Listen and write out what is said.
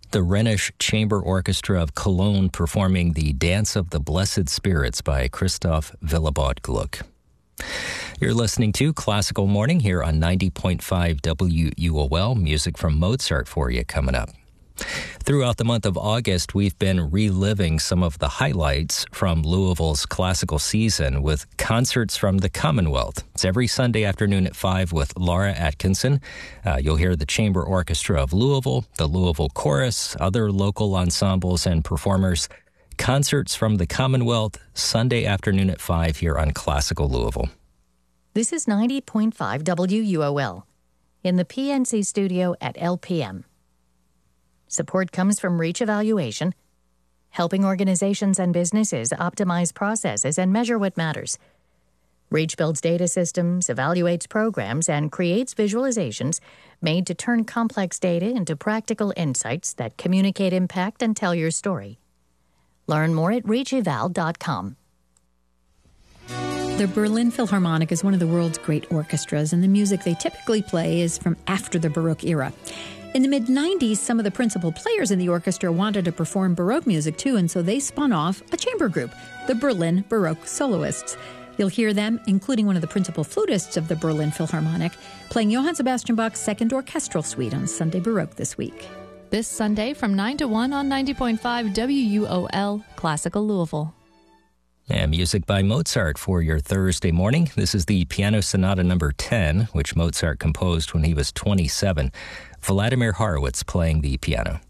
The Rhenish Chamber Orchestra of Cologne performing the Dance of the Blessed Spirits by Christoph Willibald Gluck. You're listening to Classical Morning here on 90.5 WUOL. Music from Mozart for you coming up. Throughout the month of August, we've been reliving some of the highlights from Louisville's classical season with concerts from the Commonwealth. It's every Sunday afternoon at 5 with Laura Atkinson. You'll hear the Chamber Orchestra of Louisville, the Louisville Chorus, other local ensembles and performers. Concerts from the Commonwealth, Sunday afternoon at 5 here on Classical Louisville. This is 90.5 WUOL in the PNC studio at LPM. Support comes from Reach Evaluation, helping organizations and businesses optimize processes and measure what matters. Reach builds data systems, evaluates programs, and creates visualizations made to turn complex data into practical insights that communicate impact and tell your story. Learn more at reacheval.com. The Berlin Philharmonic is one of the world's great orchestras, and the music they typically play is from after the Baroque era. In the mid-90s, some of the principal players in the orchestra wanted to perform Baroque music too, and so they spun off a chamber group, the Berlin Baroque Soloists. You'll hear them, including one of the principal flutists of the Berlin Philharmonic, playing Johann Sebastian Bach's Second Orchestral Suite on Sunday Baroque this week. This Sunday from 9 to 1 on 90.5 WUOL, Classical Louisville. And music by Mozart for your Thursday morning. This is the Piano Sonata number 10, which Mozart composed when he was 27. Vladimir Horowitz playing the piano.